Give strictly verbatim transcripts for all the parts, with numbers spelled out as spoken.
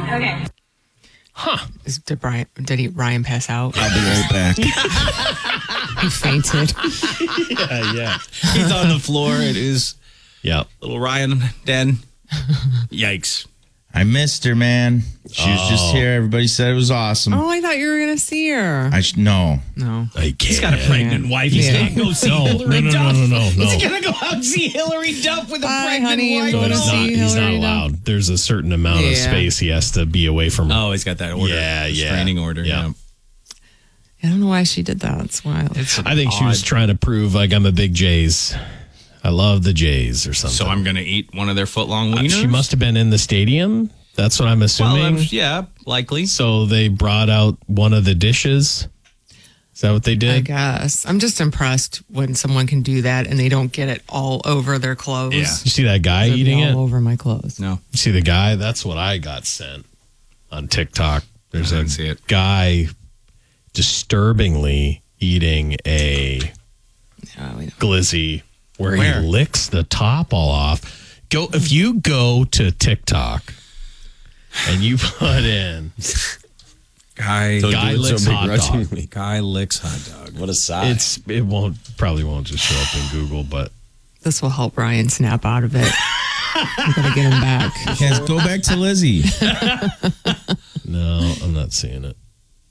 Okay. Huh. Is, did, Brian, did he, Ryan pass out? I'll be right back. He fainted. Yeah, yeah. He's on the floor. It is Yep. little Ryan Den. Yikes. I missed her, man. She was just here. Everybody said it was awesome. Oh, I thought you were going to see her. I sh- no. No. I can't. He's got a pregnant Yeah. wife. He Yeah. can't go see No, Hillary no, no, Duff. no, no, no, no. He's going to go out and see Hillary Duff with a Bye, pregnant honey, I'm wife. No, going to he's see not, he's not Hillary Duff. allowed. There's a certain amount of Yeah. space he has to be away from her. Oh, he's got that order. Yeah, yeah. Restraining order. Yeah. Yeah. I don't know why she did that. It's wild. It's I think she was odd. trying to prove like I'm a big Jays. I love the Jays or something. So I'm going to eat one of their foot-long Uh, wieners? she must have been in the stadium. That's what I'm Well, assuming. I'm- yeah, likely. So they brought out one of the dishes. Is that what they I did? guess. I'm just impressed when someone can do that and they don't get it all over their clothes. Yeah. You see that guy It'd be eating all it? over my clothes. No. You see the guy? That's what I got sent on TikTok. There's I a didn't see it. guy disturbingly eating a Yeah, we know. glizzy where, Where? he licks the top all off. Go if you go to TikTok and you put in Guy, Don't guy do it so licks hot dog. begrudgingly. guy licks hot dog. What a sigh. It's it won't probably won't just show up in Google, but This will help Ryan snap out of it. I'm going to get him back. Yes, go back to Lizzie. no, I'm not seeing it.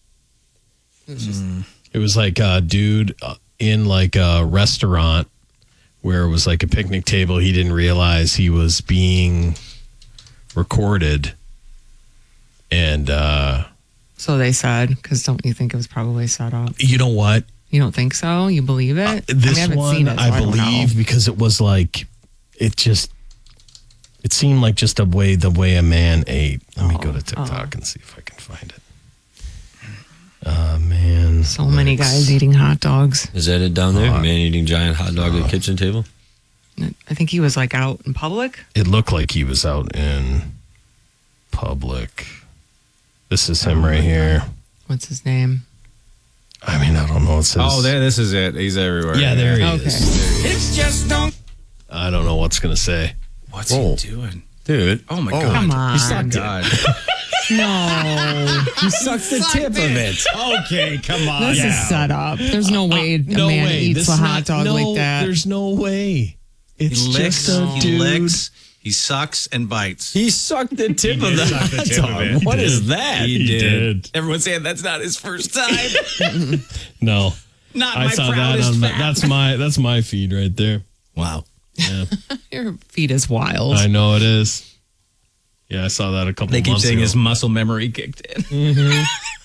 It was like a dude uh, in like a restaurant where it was like a picnic table. He didn't realize he was being recorded. And uh, So they said, because don't you think it was probably set up? you know what? You don't think so? You believe it? This I, haven't one, seen it, so I I don't believe, know. because it was like, it just, it seemed like just a way, the way a man ate. Let me go to TikTok and see if I can find it. Uh, man. So many licks. guys eating hot dogs. Is that it down there? Hot. Man eating giant hot dog at the kitchen table? I think he was like out in public. It looked like he was out in public. This is him right here. What's his name? I mean, I don't know. It says. Oh, there. This is it. He's everywhere. Yeah, there he Okay. is. It's just don't. I don't know what's going to say. What's Whoa. he doing? Dude. Oh my Oh, god! Come on. He sucked God. No. He sucks the tip of it. Okay, come on. This is set up. There's no way a no man way. eats This a is hot not- dog no, like that. There's no way. It's He licks. just a He dude. licks. He sucks and bites. He sucked the tip He of did the suck the hot tip of dog. it. What He is did. that? He, He did. did. Everyone's saying that's not his first time. No, Not I my saw that proudest on my, fact. that's my that's my feed right there. Wow. Yeah, Your feet is wild. I know it is. Yeah, I saw that a couple. They keep months saying ago. his muscle memory kicked in.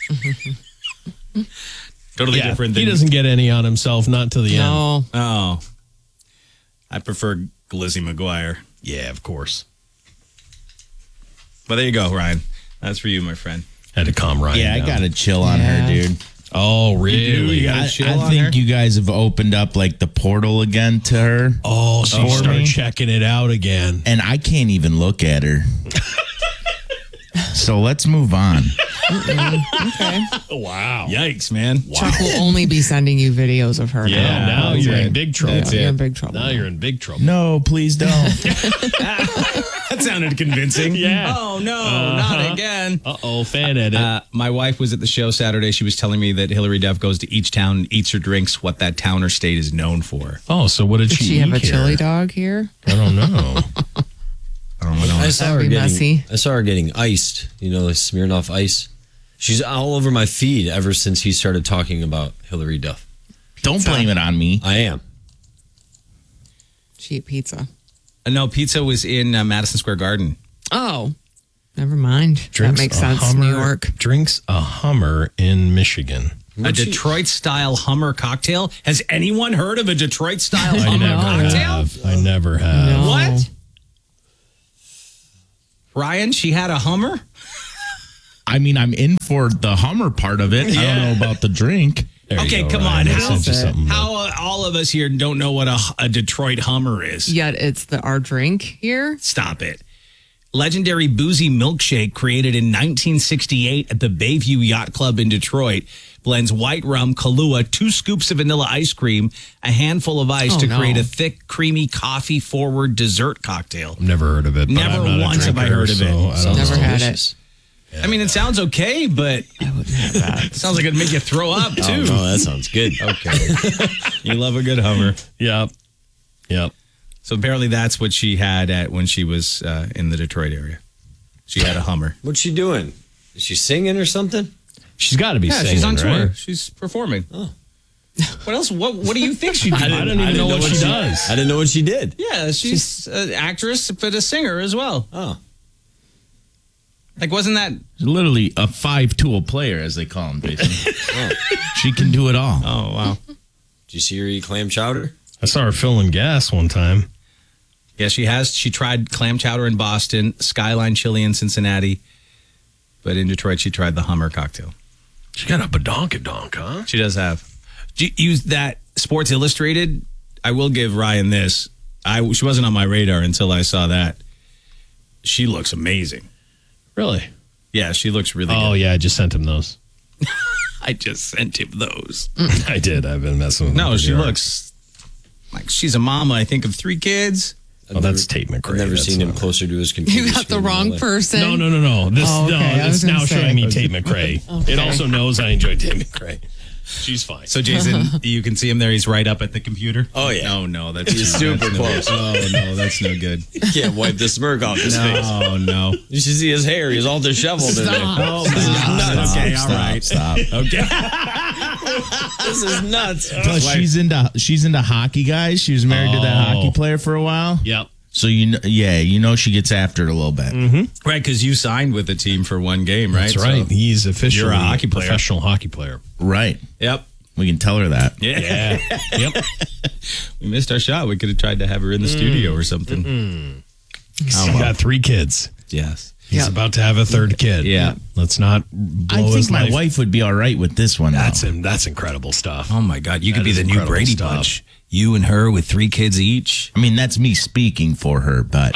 Totally Yeah, different. he Than, doesn't get any on himself, not to the end. No. Oh, I prefer Glizzy McGuire. Yeah, of course. But there you go, Ryan. That's for you, my friend. Had to calm Ryan Yeah, I down. got to chill on Yeah. her, dude. Oh, really? You I, gotta chill I on think her? you guys have opened up like the portal again to her, Oh, so you For start me? checking it out again. and I can't even look at her. So let's move on. Okay. Wow. Yikes, man. Chuck will only be sending you videos of her Yeah, now. now That's you're it. in big trouble. Yeah, you're in big trouble. Now you're in big trouble. No, please don't. That sounded convincing. Yeah. Oh, no, Uh-huh. not again. Uh-oh, fan edit. Uh, my wife was at the show Saturday. She was telling me that Hillary Duff goes to each town and eats or drinks what that town or state is known for. oh, so what did, Did she, she have eat a chili here? dog here? I don't know. I don't know. I saw That'd her be getting. messy. I saw her getting iced. You know, like Smirnoff Ice. She's all over my feed ever since he started talking about Hillary Duff. Don't blame it on me. I am. She ate pizza. Uh, no, pizza was in uh, Madison Square Garden. Oh, never mind. Drinks that makes a sense. Hummer, New York. Drinks a Hummer in Michigan. A Detroit-style Hummer cocktail. Has anyone heard of a Detroit-style I Hummer never cocktail? have. I never have. No. What? Ryan, she had a Hummer? I mean, I'm in for the Hummer part of it. I don't know about the drink. There you Okay, go, come Ryan. on. I How- sent you something. How uh, all of us here don't know what a, a Detroit Hummer is? Yet it's the our drink here. Stop it. Legendary boozy milkshake created in nineteen sixty-eight at the Bayview Yacht Club in Detroit blends white rum, Kahlua, two scoops of vanilla ice cream, a handful of ice Oh, to no. create a thick, creamy, coffee-forward dessert cocktail. Never heard of it. But Never I'm not a once have I drinker, heard of it. so I don't Never know. had delicious. I mean, it sounds okay, but I wouldn't have that. it sounds like it'd make you throw up, too. Oh, no, that sounds good. Okay. You love a good Hummer. Yep. Yep. So apparently that's what she had at when she was uh, in the Detroit area. She had a Hummer. What's she doing? Is she singing or something? She's got to be Yeah, singing, she's on tour. right? She's performing. Oh. What else? What What do you think she did? I don't even know what she does. I didn't know what she did. Yeah, she's an actress, but a singer as well. Oh. Like, wasn't that? Literally a five-tool player, as they call him, basically. oh. She can do it all. Oh, wow. Did you see her eat clam chowder? I saw her filling gas one time. Yeah, she has. She tried clam chowder in Boston, Skyline Chili in Cincinnati, but in Detroit, she tried the Hummer cocktail. She got a badonkadonk, huh? She does have. Do you use that Sports Illustrated? I will give Ryan this. I She wasn't on my radar until I saw that. She looks amazing. Really? Yeah, she looks really Oh, good. yeah, I just sent him those. I just sent him those. I did. I've been messing with him. No, pretty she hard. looks like she's a mama, I think, of three kids. Oh, that's Tate McRae. I've never That's seen him not- closer to his computer. You got the screen in my wrong life. person. No, no, no, no. This, Oh, okay. no, I it's was gonna now say. showing me Tate McRae. Okay. It also knows I enjoy Tate McRae. She's fine. So, Jason, you can see him there. He's right up at the computer. Oh, yeah. No, no, that's He's super that's no- close. Oh, no, that's no good. Can't wipe the smirk off his face. No, no. You should see his hair. He's all disheveled in there. Stop. Oh, this is nuts. Okay, all right. Stop. Okay. This is nuts. Plus, she's into she's into hockey, guys. She was married to that Oh. hockey player for a while. Yep. So you know, yeah, you know she gets after it a little bit. Right, because you signed with the team for one game, right? That's right. So- He's officially You're a hockey player. professional hockey player. Right. Yep. We can tell her that. Yeah. Yeah. Yep. We missed our shot. We could have tried to have her in the studio or something. He's got three kids. Yes. He's Yeah. about to have a third kid. Yeah. Let's not blow I think his my life. wife would be all right with this one. That's though. him. That's incredible stuff. Oh, my God. You That could be is the new incredible Brady stuff. Bunch. You and her with three kids each. I mean, that's me speaking for her, but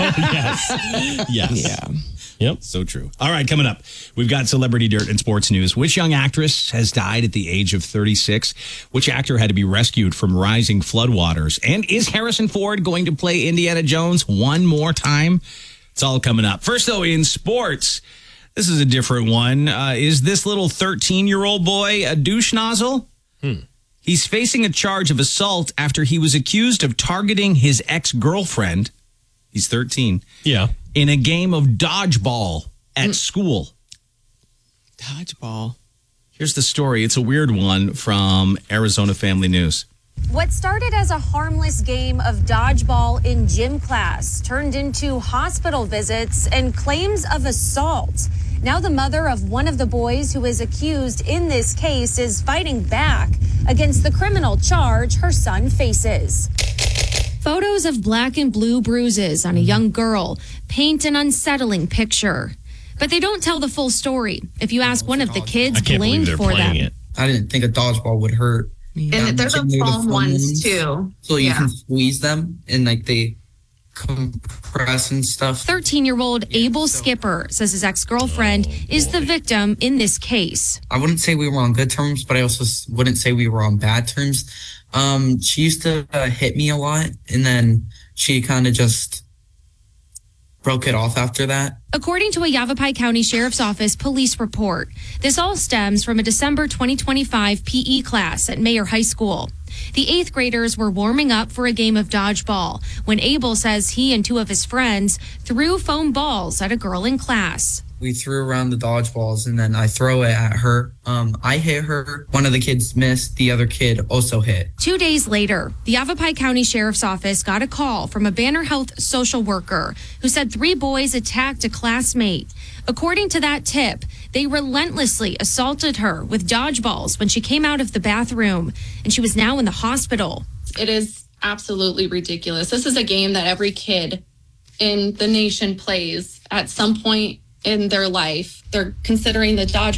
yes. Yes. Yeah. Yep. So true. All right, coming up, we've got celebrity dirt and sports news. Which young actress has died at the age of thirty-six? Which actor had to be rescued from rising floodwaters? And is Harrison Ford going to play Indiana Jones one more time? It's all coming up. First, though, in sports, this is a different one. Uh, is this little thirteen-year-old boy a douche nozzle? Hmm. He's facing a charge of assault after he was accused of targeting his ex-girlfriend. He's thirteen. Yeah. In a game of dodgeball at school. Dodgeball. Here's the story. It's a weird one from Arizona Family News. What started as a harmless game of dodgeball in gym class turned into hospital visits and claims of assault. Now the mother of one of the boys who is accused in this case is fighting back against the criminal charge her son faces. Photos of black and blue bruises on a young girl paint an unsettling picture. But they don't tell the full story. If you ask one of the kids I can't believe blamed they're for playing them. it. I didn't think a dodgeball would hurt. And there's a Getting rid of foam ones wounds, too. So you Yeah. can squeeze them and like they compress and stuff. thirteen-year-old Abel so- Skipper says his ex-girlfriend is the victim in this case. I wouldn't say we were on good terms, but I also s- wouldn't say we were on bad terms. Um, she used to uh, hit me a lot, and then she kind of just broke it off after that. According to a Yavapai County Sheriff's Office police report, this all stems from a December twenty twenty-five P E class at Mayer High School. The eighth graders were warming up for a game of dodgeball when Abel says he and two of his friends threw foam balls at a girl in class. We threw around the dodgeballs, and then I throw it at her. Um, I hit her. One of the kids missed. The other kid also hit. Two days later, the Yavapai County Sheriff's Office got a call from a Banner Health social worker who said three boys attacked a classmate. According to that tip, they relentlessly assaulted her with dodgeballs when she came out of the bathroom, and she was now in the hospital. It is absolutely ridiculous. This is a game that every kid in the nation plays at some point in their life. They're considering the dodge